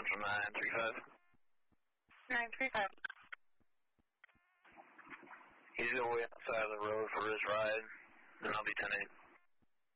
from 935. 935. He's going to wait outside of the road for his ride, and I'll be 10-8.